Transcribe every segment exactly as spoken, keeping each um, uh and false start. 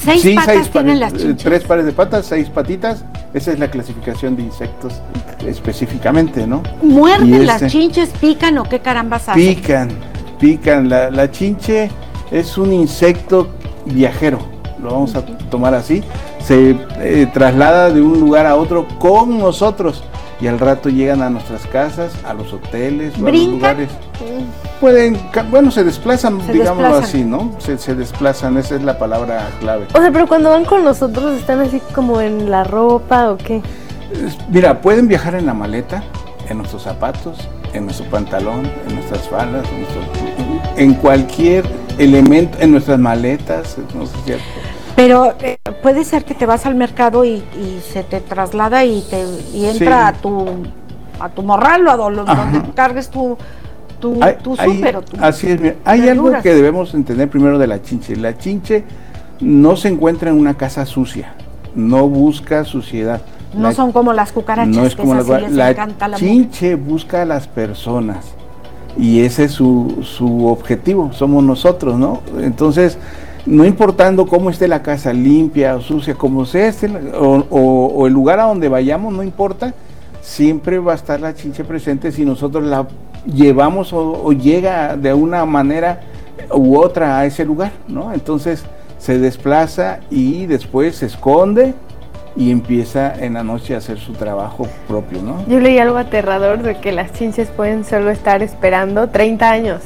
¿Seis sí, patas seis tienen pares, las chinches? Tres pares de patas, seis patitas. Esa es la clasificación de insectos específicamente, ¿no? ¿Muerden Y las este- chinches, pican o qué carambas hacen? Pican, pican. La, la chinche es un insecto viajero, lo vamos a tomar así. Se eh, traslada de un lugar a otro con nosotros y al rato llegan a nuestras casas, a los hoteles, o a los ¿Brincan? lugares. Pueden, ca- bueno, se desplazan, Se digámoslo desplazan. así, ¿no? Se, se desplazan, esa es la palabra clave. O sea, pero cuando van con nosotros están así como en la ropa o qué. Es- Mira, pueden viajar en la maleta, en nuestros zapatos, en nuestro pantalón, en nuestras faldas, en, nuestro- en cualquier elemento, en nuestras maletas, no sé si... Pero eh, puede ser que te vas al mercado y, y se te traslada y te y entra Sí. a tu a tu morral o a do- donde Ajá. cargues tu tu, Hay- tu hay- súper o tu así es, mira, hay algo verduras. que debemos entender primero de la chinche. La chinche no se encuentra en una casa sucia, no busca suciedad. No La- son como las cucarachas, no es que como esas la, sí les la encanta la chinche busca a las personas y ese es su, su objetivo, somos nosotros, ¿no? Entonces, no importando cómo esté la casa, limpia o sucia, como sea, esté, o, o- o el lugar a donde vayamos, no importa, siempre va a estar la chinche presente si nosotros la llevamos o, o llega de una manera u otra a ese lugar, ¿no? Entonces se desplaza y después se esconde y empieza en la noche a hacer su trabajo propio, ¿no? Yo leí algo aterrador de que las chinches pueden solo estar esperando treinta años.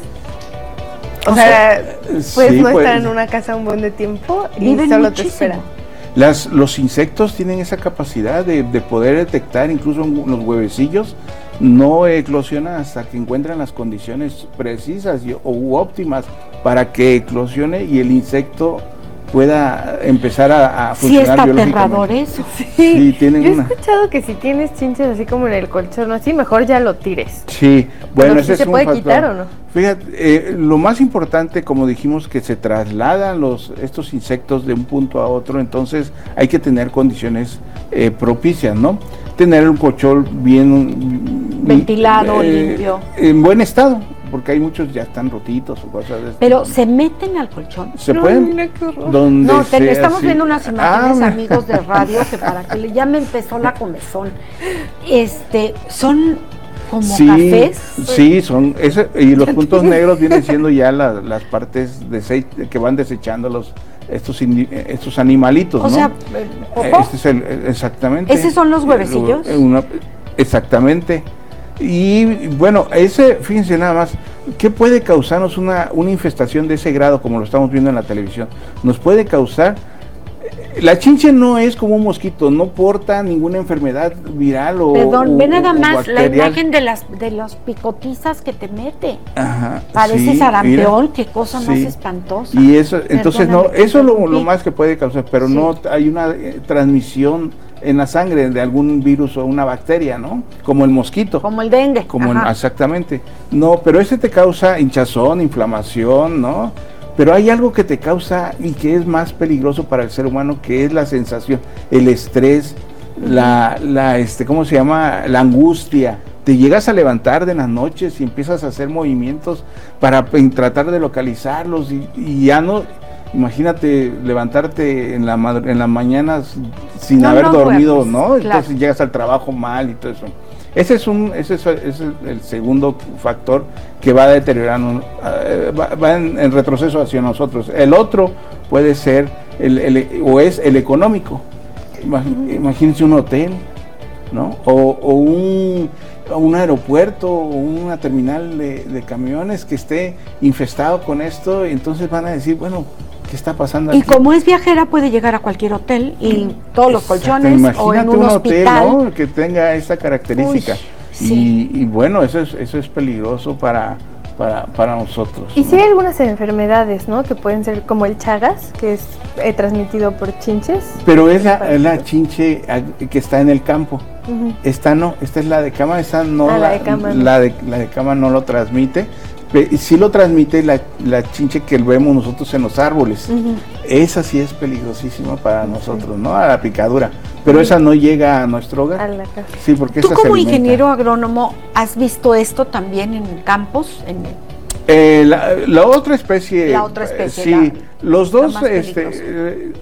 O, O sea, puedes sí, no pues, estar en una casa un buen de tiempo y Viven solo muchísimo. te esperan. Las, los insectos tienen esa capacidad de, de poder detectar, incluso los huevecillos no eclosionan hasta que encuentran las condiciones precisas y, o u óptimas para que eclosione y el insecto pueda empezar a, a Sí funcionar está biológicamente. aterrador eso. Sí, tienen Yo he una. escuchado que si tienes chinches así como en el colchón o así, mejor ya lo tires. Sí, bueno, Pero ese sí es se un puede factor. quitar, ¿o no? Fíjate, eh, lo más importante, como dijimos, que se trasladan los estos insectos de un punto a otro, entonces hay que tener condiciones eh, propicias, ¿no? Tener un colchón bien Ventilado, limpio. en buen estado, porque hay muchos ya están rotitos o cosas de este Pero tipo. se meten al colchón. se No, pueden mira qué horror. donde No, te- sea, estamos sí. viendo unas imágenes, Ah, amigos de radio, que para que le, ya me empezó la comezón. Este, son como sí, cafés. sí, son ese, y los puntos negros vienen siendo ya la- las partes dese- que van desechando los estos indi- estos animalitos, O ¿no? sea, eh, popó. Este es el, exactamente. ¿Esos son los huevecillos? Eh, una- exactamente. Y bueno, ese, fíjense nada más, ¿qué puede causarnos una, una infestación de ese grado como lo estamos viendo en la televisión? Nos puede causar, eh, la chinche no es como un mosquito, no porta ninguna enfermedad viral o Perdón, o- ve nada o más la bacterial. imagen de las de los picotizas que te mete. Ajá, Parece sí, sarampión, mira, qué cosa más sí. espantosa. Y eso, entonces no, Perdóname que eso es lo, interrumpí. lo más que puede causar, pero Sí. no hay una eh, transmisión en la sangre de algún virus o una bacteria, ¿no? Como el mosquito. Como el dengue. Como el- Ajá. exactamente. No, pero ese te causa hinchazón, inflamación, ¿no? Pero hay algo que te causa y que es más peligroso para el ser humano, que es la sensación, el estrés, la, la, este, ¿cómo se llama? La angustia. Te llegas a levantar de las noches y empiezas a hacer movimientos para pe- tratar de localizarlos y, y ya no, imagínate levantarte en la madr- en las mañanas sin No, haber no dormido, duermes, ¿no? claro. Entonces llegas al trabajo mal y todo eso. Ese es un, ese es, ese es el segundo factor que va deteriorando, eh, va, va en, en retroceso hacia nosotros. El otro puede ser el, el- o es el económico. Imag- Imagínense un hotel, ¿no? O, o un, o un aeropuerto o una terminal de, de camiones que esté infestado con esto, y entonces van a decir, bueno, ¿qué está pasando aquí? Y como es viajera puede llegar a cualquier hotel y todos los Exacto, colchones o en imagínate un, hotel, hospital. ¿no? Que tenga esa característica. Uy, sí. y, y bueno, eso es, eso es peligroso para, para, para nosotros. Y ¿no? sí hay algunas enfermedades, ¿no? Que pueden ser como el Chagas, que es eh, transmitido por chinches. Pero es la, es la chinche ag- que está en el campo. Ujú. Esta no, esta es la de cama, esta no, Ah, la la, de cama no. la de, la de cama no lo transmite. Pe- Sí lo transmite la, la chinche que vemos nosotros en los árboles. Ujú. Esa sí es peligrosísima para nosotros, ¿no? A la picadura. Pero esa no llega a nuestro A hogar. la casa. Sí, porque Tú esa se como alimenta. ingeniero agrónomo, ¿has visto esto también en campos? En, Eh, la, la otra especie. La otra especie, eh, sí, la- los la dos, más este, peligrosa. eh,